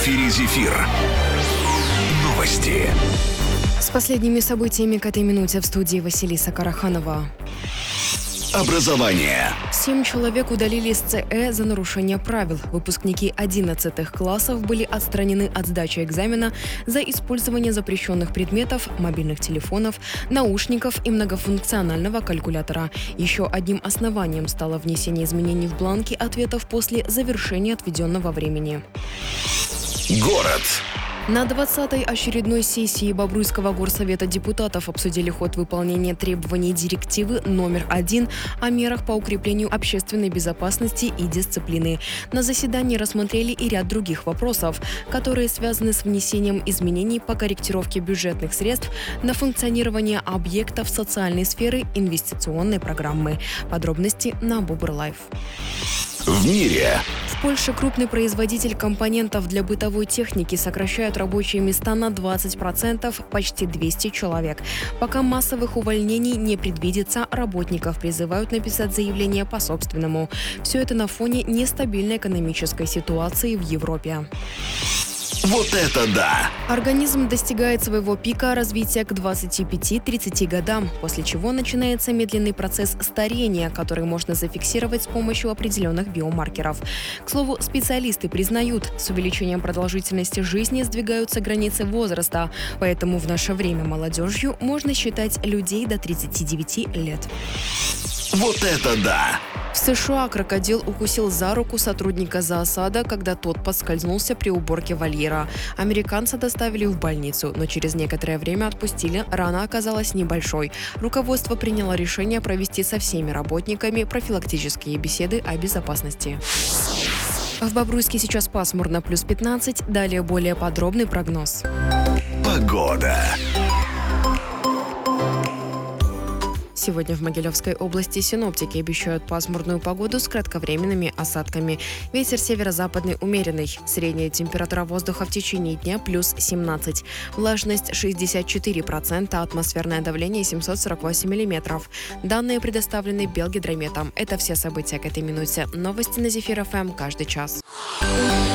эфире «Зефир». Новости. С последними событиями к этой минуте в студии Василиса Караханова. Образование. 7 человек удалили с ЦЭ за нарушение правил. Выпускники 11 классов были отстранены от сдачи экзамена за использование запрещенных предметов, мобильных телефонов, наушников и многофункционального калькулятора. Еще одним основанием стало внесение изменений в бланки ответов после завершения отведенного времени. Город. На 20-й очередной сессии Бобруйского горсовета депутатов обсудили ход выполнения требований директивы номер 1 о мерах по укреплению общественной безопасности и дисциплины. На заседании рассмотрели и ряд других вопросов, которые связаны с внесением изменений по корректировке бюджетных средств на функционирование объектов социальной сферы инвестиционной программы. Подробности на Бобр-Лайв. В мире. В Польше крупный производитель компонентов для бытовой техники сокращает рабочие места на 20%, почти 200 человек. Пока массовых увольнений не предвидится, работников призывают написать заявление по собственному. Все это на фоне нестабильной экономической ситуации в Европе. Вот это да! Организм достигает своего пика развития к 25-30 годам, после чего начинается медленный процесс старения, который можно зафиксировать с помощью определенных биомаркеров. К слову, специалисты признают, с увеличением продолжительности жизни сдвигаются границы возраста, поэтому в наше время молодежью можно считать людей до 39 лет. Вот это да! В США крокодил укусил за руку сотрудника зоосада, когда тот поскользнулся при уборке вольера. Американца доставили в больницу, но через некоторое время отпустили. Рана оказалась небольшой. Руководство приняло решение провести со всеми работниками профилактические беседы о безопасности. В Бобруйске сейчас пасмурно, плюс 15. Далее более подробный прогноз. Погода. Сегодня в Могилевской области синоптики обещают пасмурную погоду с кратковременными осадками. Ветер северо-западный умеренный. Средняя температура воздуха в течение дня плюс 17. Влажность 64%, атмосферное давление 748 миллиметров. Данные предоставлены Белгидрометом. Это все события к этой минуте. Новости на Зефир ФМ каждый час.